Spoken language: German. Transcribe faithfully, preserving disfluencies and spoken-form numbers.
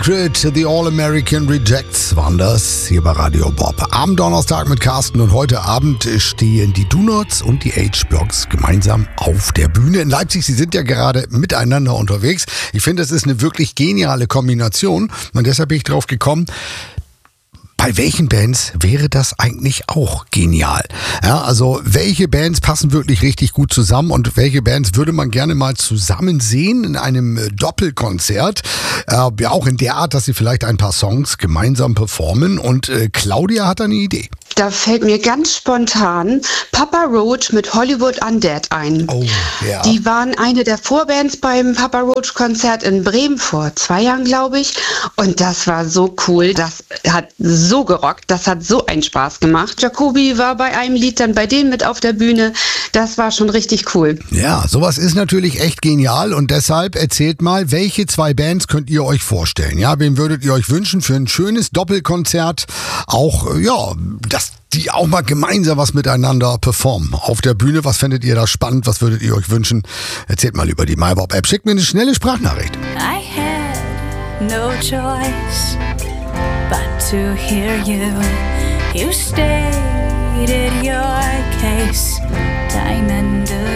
Crit, The All-American Rejects waren das hier bei Radio Bob. Am Donnerstag mit Carsten und heute Abend stehen die Do-Nots und die H-Blocks gemeinsam auf der Bühne in Leipzig. Sie sind ja gerade miteinander unterwegs. Ich finde, das ist eine wirklich geniale Kombination und deshalb bin ich drauf gekommen, bei welchen Bands wäre das eigentlich auch genial? Ja, also welche Bands passen wirklich richtig gut zusammen und welche Bands würde man gerne mal zusammen sehen in einem Doppelkonzert? Äh, ja, auch in der Art, dass sie vielleicht ein paar Songs gemeinsam performen. Und äh, Claudia hat eine Idee. Da fällt mir ganz spontan Papa Roach mit Hollywood Undead ein. Oh, ja. Die waren eine der Vorbands beim Papa Roach Konzert in Bremen vor zwei Jahren, glaube ich. Und das war so cool. Das hat so gerockt. Das hat so einen Spaß gemacht. Jacobi war bei einem Lied dann bei denen mit auf der Bühne. Das war schon richtig cool. Ja, sowas ist natürlich echt genial und deshalb erzählt mal, welche zwei Bands könnt ihr euch vorstellen? Ja, wen würdet ihr euch wünschen für ein schönes Doppelkonzert? Auch, ja, das die auch mal gemeinsam was miteinander performen auf der Bühne. Was fändet ihr da spannend? Was würdet ihr euch wünschen? Erzählt mal über die MyBob-App. Schickt mir eine schnelle Sprachnachricht. I had no choice but to hear you. You stated your case time and